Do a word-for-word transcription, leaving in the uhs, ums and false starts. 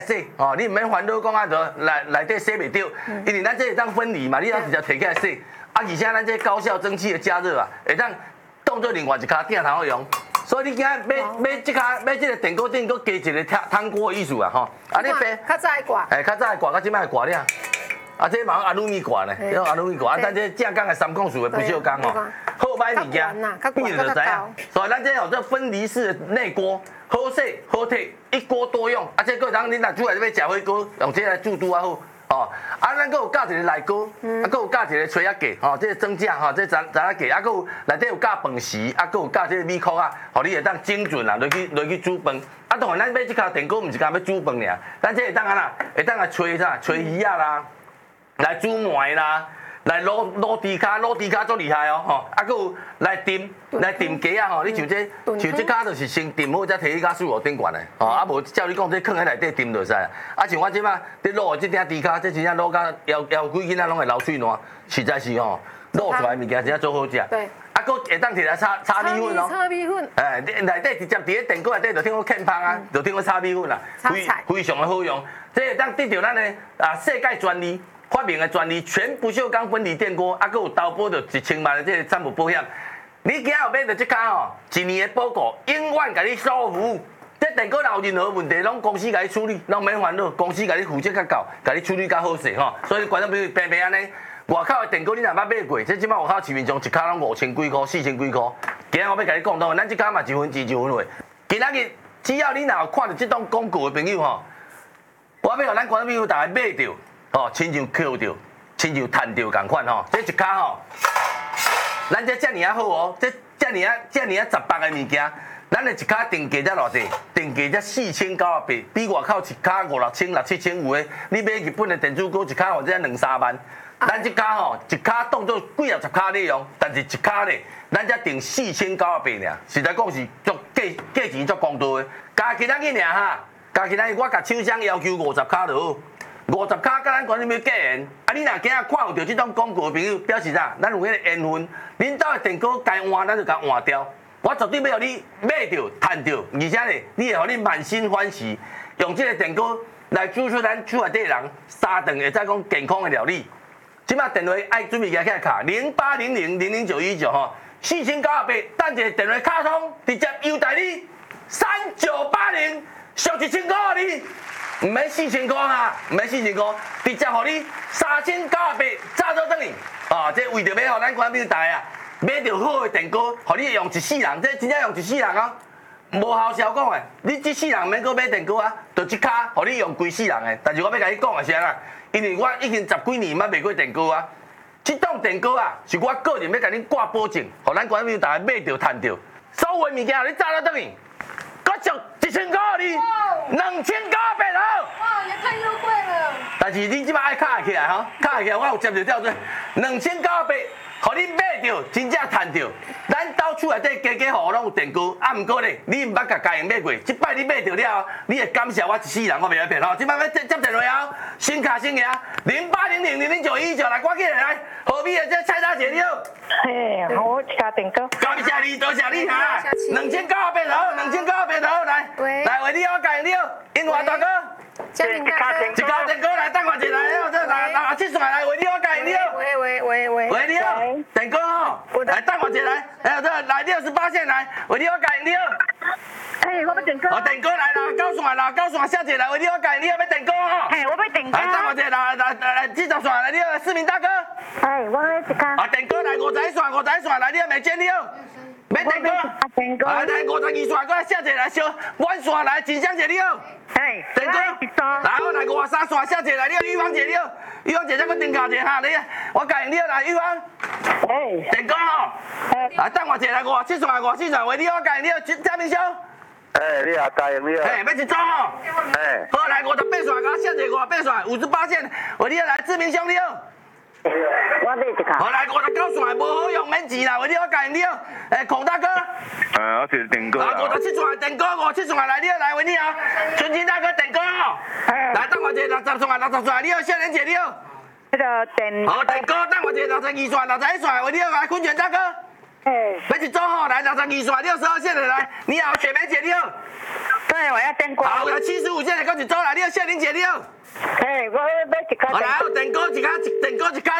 洗哦，你唔免烦恼讲啊，就内内底洗袂掉，因为咱这会当分离嘛，你要直接摕起来洗。啊，而且咱这高效蒸汽的加热啊，会当当做另外一卡鼎头用。所以你今仔买买这卡买这个电锅顶，搁加一个汤汤锅的意思啊吼。啊，你别较早的挂， 哎，较早的挂，甲即摆的挂了。啊，这嘛阿鲁米挂呢，这阿鲁米挂，啊，咱这正港的三控数的不锈钢哦，好买物件，你就知影。所以咱这有这分离式的内锅，好洗好摕，一锅多用。啊，这个人你若煮来要食火锅，用这来煮拄啊好。哦，啊，咱搁有加一个内锅，啊，搁有加一个炊仔架，吼，这个蒸架，吼，这杂杂仔架，啊，搁有内底有加饭匙，啊，搁有加这个米壳啊，互你会当精准啦，落去落去煮饭。啊，当然咱买这卡电锅，毋是干要煮饭尔，咱这会当啊啦，会当来炊啥，炊鱼啊啦。来煮糜啦，来卤卤猪骹，卤猪骹足厉害哦，吼，啊，搁有来炖来炖鸡啊，吼，你像这像这骹就是先炖好，再摕去甲水炉顶悬的，吼，啊无照你讲这放喺内底炖就使。啊，像我即摆伫卤的这顶猪骹，这真正卤甲要要几囡仔拢会流水烂，实在是吼，卤出来物件真正足好食。对。啊，搁会当摕来炒炒米粉哦。炒米粉。哎，内底直接伫咧电锅内底就听我欠芳啊，就听我炒米粉啦，非非常的好用。这会当得到咱的啊世界专利。发明的专利全不锈钢分离电锅，啊，佮有投保着一千万的这个产品保险。你今后买着这卡吼，一年的保固，永远甲你售后服务。这电锅若有任何问题，拢公司甲你处理，拢免烦恼，公司甲你负责较够，甲你处理较好势吼。所以观众朋友平平安尼，外口的电锅你若捌买过，这即摆外口市面上一卡拢五千几块、四千几块。今日我要甲你讲到，咱这卡嘛一分钱一分货。今仔日只要你若有看到这档广告的朋友吼，我要互咱观众朋友大家买着。哦，亲像扣着，亲像赚着共款吼。这一卡吼，咱这遮尔啊好哦，这遮尔啊遮尔啊十八个物件，咱的一卡定价才偌济？定价才四千九百八，比外口一卡五六千、六七千有诶。你买日本的电子锅一卡或者两三万，咱这卡吼一卡当做几啊十卡咧用，但是一卡咧，咱才定四千九百八尔，实在讲是足价价钱足公道诶。加其他个尔哈，加其他我甲厂商要求五十卡就好。五十卡，甲咱观众朋友结缘，啊！你若今日看有着这种广告的朋友，表示啥？咱有迄个缘分，恁兜的电锅该换，咱就甲换掉。我绝对要互你买着、赚着，而且咧，你会互你满心欢喜，用这个电锅来煮出咱厝内底人三顿会再讲健康的料理。即摆电话爱准备起来卡零八零零零零九一九吼，四千九百八，等一个电话卡通，直接优待你三九八零，上一千块你。唔免四千块哈，唔免四千块，直接互你三千九百八炸到等于。啊，这为着要互咱观众大啊，买着好的电锅，互你用一世人，这真正用一世人啊，无效销讲的。你这世人免搁买电锅啊，就一卡，互你用规世人的。但是我要甲你讲的是啊，因为我已经十几年捌卖过电锅啊，这档电锅啊，是我个人要甲你挂保证，互咱观众大家买着赚着，所有物件互你炸到等于。我上一千块你，两千九百头。哇，也太优惠了。但是你即摆爱卡起来吼，卡起来我有接着调做，两千九百，互你买着，真正赚着。咱兜厝内底家家户户拢有电锅，啊毋过咧，你毋捌甲家用买过，即摆你买着了，你会感谢我一世人，我袂来骗吼。即摆要接接电话后，新卡新牙，零八零零零零九一九来挂起来来，何必啊？这蔡大姐你好。 嘿，好，家电哥。 感谢你，多谢你哈，两千九百头，两千九百头来，来为你我家用了，英华大哥。 嘉明大哥， 一家电哥来，等我一来哦，这来来七算来为你我家用了。 喂喂喂喂， 喂你好，电哥吼，来等我一来，哎，这来六十八线来为你我家用了。 哎，我要电哥。 哦，电哥来啦，九线啦，九线小姐来为你我家用了，要电哥吼。 嘿，我要电哥。 来等我一来，来来来七十线来，你好，市民大哥。 哎，我要一卡。 啊，电哥来五十一线，五十一线来，你好，美娟你好。要电哥， 电哥， 来来五十二线，过来小姐来小，阮线来，金香姐你好， 嘿， 电哥，来我来五十三线，小姐来，你好，玉芳姐你好，玉芳姐再搁订卡者哈，你，我教你好来，玉芳， 哎， 电哥吼，来等我一下来五十七线，五十四线，喂你好，教你好，嘉明兄， 哎，你好，嘉明你好， 嘿，要一组吼， 哎， 好来五十八线，甲小姐五十八线，五十八线，喂你好来，志明兄你好。 我买一卡。 好来，五十九线无好用免钱啦，为你好教你好。诶，孔大哥。 呃，我是电哥。 啊，五十七线电哥，五十七线来你好来，为你好。春晴大哥电哥哦。来，等我一下六十线，六十线你好，少年姐你好。 那个电。 好，电哥，等我一下六十二线，六十一线为你好，来坤泉大哥。 哎。 要一组吼，来六十二线六十二线的来，你好，雪梅姐你好。 对，我要电锅。 好，来七十五件来，赶紧走来，你要谢玲姐，你要。 嘿，我要买一卡。 好来，电锅一卡，电锅一卡